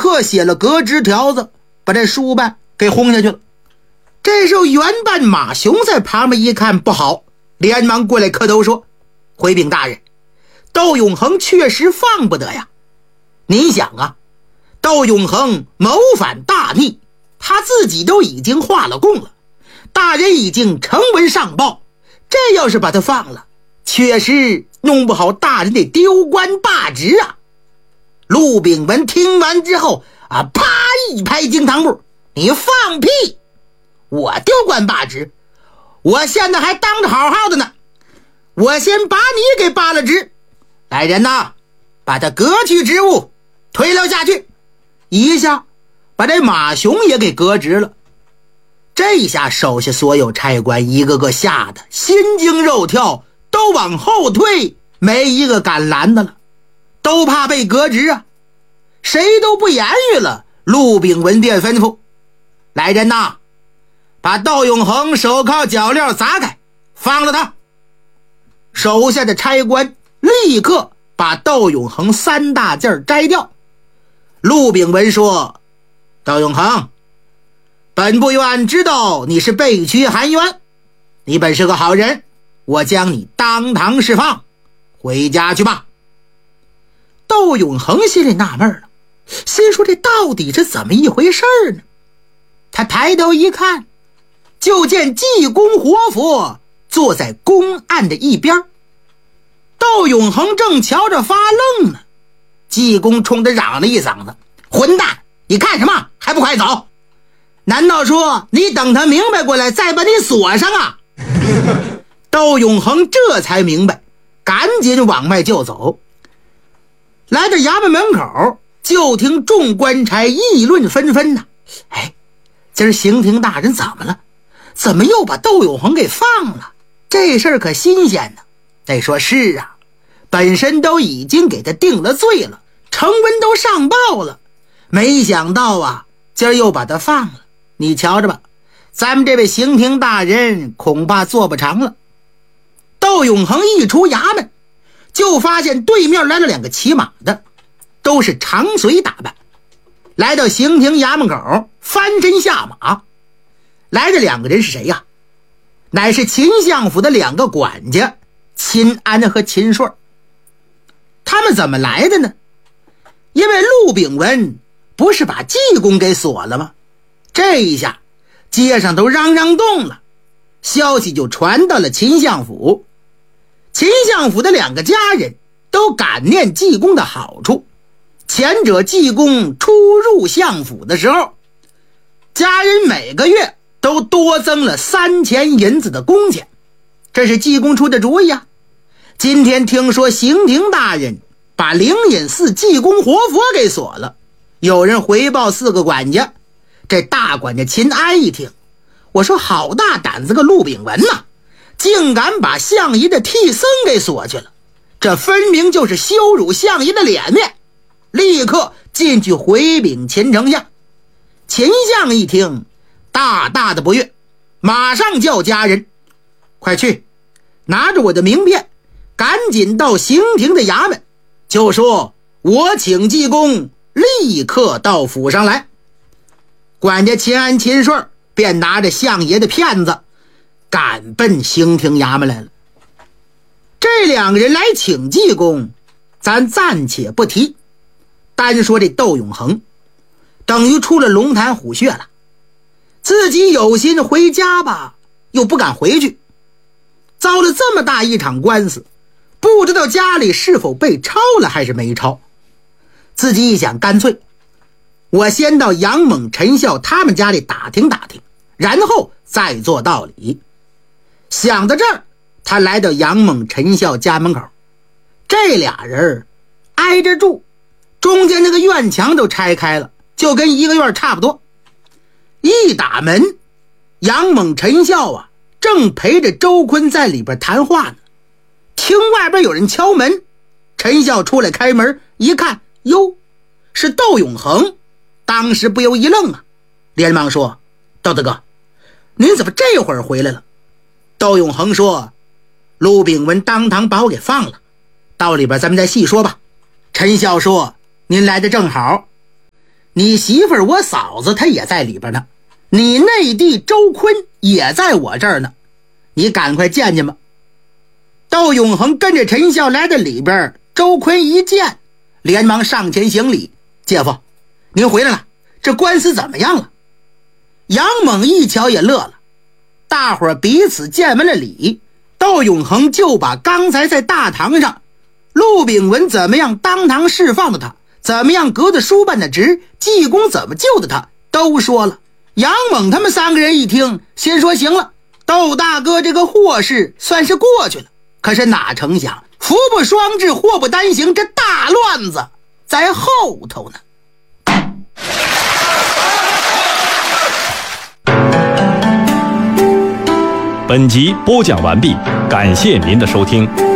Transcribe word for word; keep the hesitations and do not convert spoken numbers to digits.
刻写了革职条子，把这书办给轰下去了。这时候原办马雄在旁边一看不好，连忙过来磕头说：回禀大人，窦永恒确实放不得呀。您想啊，窦永恒谋反大逆，他自己都已经画了供了，大人已经呈文上报，这要是把他放了，确实弄不好大人得丢官罢职啊。陆炳文听完之后啊，啪一拍惊堂木：你放屁！我丢官罢职？我现在还当着好好的呢，我先把你给罢了职。来人呐，把他革去职务，推了下去。一下把这马雄也给革职了。这一下手下所有差官一个个吓得心惊肉跳，都往后退，没一个敢拦的了，都怕被革职啊。谁都不言语了，陆炳文便吩咐：来人呐，把窦永恒手铐脚镣砸开，放了他。手下的差官立刻把窦永恒三大字摘掉。陆炳文说：窦永恒，本部院知道你是被屈含冤，你本是个好人，我将你当堂释放，回家去吧。窦永恒心里纳闷了，心说这到底是怎么一回事呢？他抬头一看，就见济公活佛坐在公案的一边，窦永恒正瞧着发愣呢。济公冲他嚷了一嗓子：混蛋，你看什么？还不快走！难道说你等他明白过来再把你锁上啊？窦永恒这才明白，赶紧往外就走。来到衙门门口，就听众官差议论纷纷呢。哎，今儿刑庭大人怎么了？怎么又把窦永恒给放了？这事儿可新鲜呢。得说是啊，本身都已经给他定了罪了，呈文都上报了，没想到啊，今儿又把他放了。你瞧着吧，咱们这位刑庭大人恐怕做不长了。窦永恒一出衙门，就发现对面来了两个骑马的，都是长随打扮，来到刑庭衙门口，翻身下马。来的两个人是谁呀？乃是秦相府的两个管家，秦安和秦顺。他们怎么来的呢？因为陆炳文不是把济公给锁了吗？这一下街上都嚷嚷动了，消息就传到了秦相府。秦相府的两个家人都感念济公的好处，前者济公初入相府的时候，家人每个月都多增了三钱银子的工钱，这是济公出的主意啊。今天听说刑庭大人把灵隐寺济公活佛给锁了，有人回报四个管家。这大管家秦安一听，我说好大胆子个陆炳文呐，竟敢把相爷的替僧给锁去了，这分明就是羞辱相爷的脸面，立刻进去回禀秦丞相。秦相一听，大大的不悦，马上叫家人快去拿着我的名片，赶紧到刑庭的衙门，就说我请济公立刻到府上来。管家秦安秦顺便拿着相爷的片子赶奔刑庭衙门来了。这两个人来请济公咱暂且不提，单说这窦永恒等于出了龙潭虎穴了，自己有心回家吧，又不敢回去，遭了这么大一场官司，不知道家里是否被抄了还是没抄。自己一想，干脆我先到杨猛陈孝他们家里打听打听，然后再做道理。想到这儿，他来到杨猛陈孝家门口，这俩人挨着住，中间那个院墙都拆开了，就跟一个院差不多。一打门，杨猛陈孝啊正陪着周坤在里边谈话呢，听外边有人敲门，陈孝出来开门一看，哟，是窦永恒，当时不由一愣啊，连忙说：窦大哥，您怎么这会儿回来了？窦永恒说：陆炳文当堂把我给放了，到里边咱们再细说吧。陈孝说：您来的正好， 你媳妇儿我嫂子她也在里边呢，你内弟周坤也在我这儿呢，你赶快见见吧。窦永恒跟着陈笑来到里边，周坤一见连忙上前行礼，姐夫您回来了，这官司怎么样了？杨猛一瞧也乐了，大伙儿彼此见完了礼，窦永恒就把刚才在大堂上陆炳文怎么样当堂释放的他，怎么样革的书办的职，济公怎么救的他都说了。杨猛他们三个人一听，先说行了，窦大哥这个祸事算是过去了。可是哪成想福不双至，祸不单行，这大乱子在后头呢。 本集播讲完毕，感谢您的收听。